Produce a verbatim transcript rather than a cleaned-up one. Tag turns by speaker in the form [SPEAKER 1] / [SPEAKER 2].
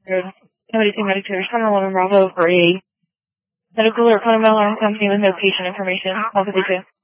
[SPEAKER 1] Good. Somebody two Medicare, Channel eleven Bravo for a medical or common alarm company with no patient information. Officer two.